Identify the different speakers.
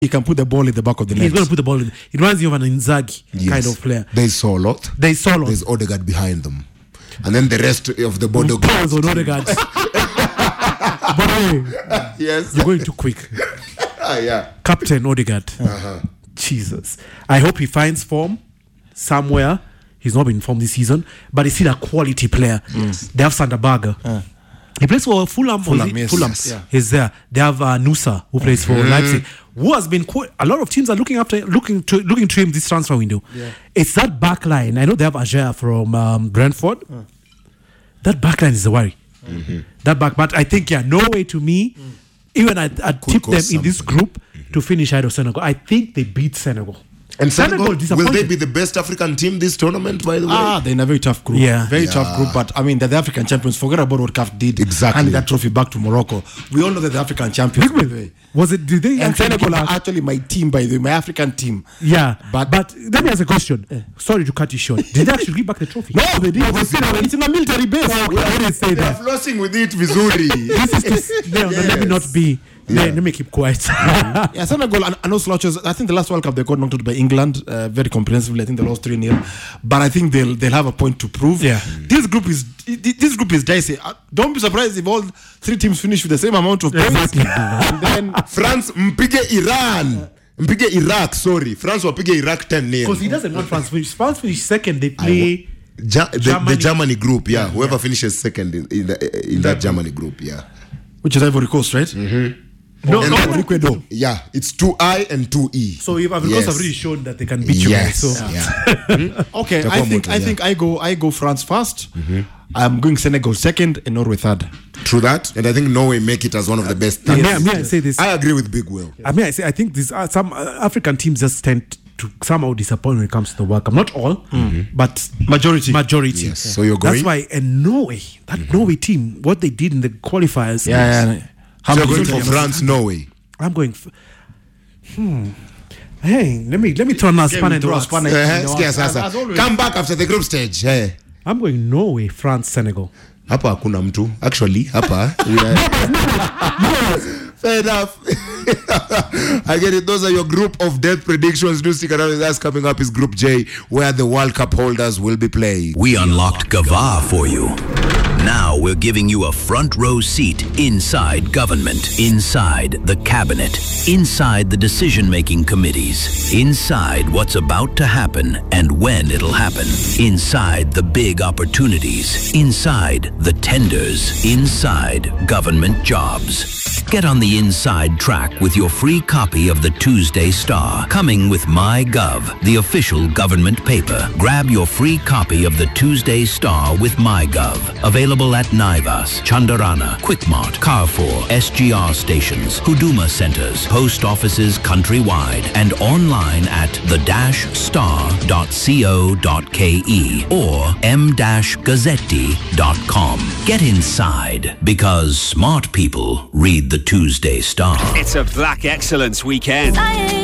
Speaker 1: he can put the ball in the back of the net.
Speaker 2: He's going to put the ball in. It reminds me of an Inzaghi kind of player.
Speaker 3: There's Solot. There's Odegaard behind them. And then the rest of the Bodo
Speaker 2: guys. Odegaard. But
Speaker 3: yes.
Speaker 2: You're going too quick.
Speaker 3: Yeah.
Speaker 2: Captain Odegaard. Jesus. I hope he finds form somewhere. He's not been in form this season, but he's still a quality player. They have Sander Berge. He plays for Fulham.
Speaker 1: Yes.
Speaker 2: Yeah. He's there. They have Nusa, who plays for Leipzig, who has been a lot of teams are looking to him this transfer window.
Speaker 1: Yeah.
Speaker 2: It's that back line. I know they have Ajay from Brentford. That back line is a worry. But I think Norway to me, even I'd tip them in this group to finish ahead of Senegal. I think they beat Senegal.
Speaker 3: And Senegal, will they be the best African team this tournament, by the way?
Speaker 1: They're in a very tough group. Very tough group. But, I mean, they're the African champions. Forget about what CAF did.
Speaker 3: Exactly.
Speaker 1: Handing that trophy back to Morocco. We all know that the African champions. By the way.
Speaker 2: Did they
Speaker 1: and Senegal are actually my team, by the way, my African team.
Speaker 2: Yeah. But let me ask a question. Sorry to cut you short. Did they actually give back the trophy?
Speaker 1: No, they didn't. It's in a military base.
Speaker 2: Why did they say that?
Speaker 3: They're flossing with it, Vizuri.
Speaker 2: Let me not be... Let me keep quiet.
Speaker 1: Senegal and no slouches. I think the last World Cup they got knocked out by England very comprehensively. I think they lost 3-0. But I think they'll have a point to prove.
Speaker 2: Yeah.
Speaker 1: This group is dicey. Don't be surprised if all three teams finish with the same amount of points.
Speaker 2: Exactly.
Speaker 1: And then
Speaker 3: France mpige Iran. Mpige Iraq, sorry. France will pige Iraq 10-0.
Speaker 2: Because he doesn't want France to finish. France finish second, they play
Speaker 3: the Germany group, whoever finishes second in that Germany group,
Speaker 1: which is Ivory Coast, right?
Speaker 2: No,
Speaker 1: Ecuador.
Speaker 3: Yeah, it's 2I and 2E.
Speaker 2: So if Ivory Coast have really shown that they can beat you guys. So.
Speaker 1: Okay, I think I go France first. I'm going Senegal second and Norway third.
Speaker 3: True that, and I think Norway make it as one of the best teams.
Speaker 2: May I say this?
Speaker 3: I agree with Big Will.
Speaker 2: I think these some African teams just tend to somehow disappoint when it comes to the World Cup. Not all, but
Speaker 1: majority.
Speaker 3: Yes. So you're going.
Speaker 2: That's why Norway, Norway team, what they did in the qualifiers.
Speaker 3: So you're going for France, Norway.
Speaker 2: I'm going. Hey, let me turn our span and rocks.
Speaker 3: Come back after the group stage. Hey.
Speaker 2: I'm going Norway, France, Senegal.
Speaker 3: Hapa hakuna mtu. Actually, hapa. Fair enough. I get it. Those are your group of death predictions. Do stick around with us. Coming up is Group J, where the World Cup holders will be playing.
Speaker 4: We unlocked Gava for you. Now we're giving you a front row seat inside government, inside the cabinet, inside the decision-making committees, inside what's about to happen and when it'll happen, inside the big opportunities, inside the tenders, inside government jobs. Get on the inside track with your free copy of the Tuesday Star, coming with MyGov, the official government paper. Grab your free copy of the Tuesday Star with MyGov. Available at Naivas, Chandarana, Quickmart, Carrefour, SGR stations, Huduma centers, post offices countrywide, and online at the-star.co.ke or m-gazzetti.com. Get inside, because smart people read the Tuesday Star.
Speaker 5: It's a Black Excellence weekend.